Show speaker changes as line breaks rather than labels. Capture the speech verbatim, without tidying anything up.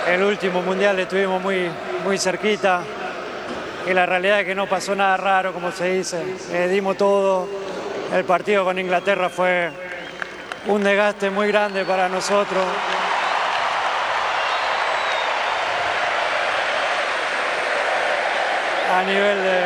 el último mundial estuvimos muy, muy cerquita y la realidad es que no pasó nada raro, como se dice. Eh, dimos todo. El partido con Inglaterra fue un desgaste muy grande para nosotros. A nivel de,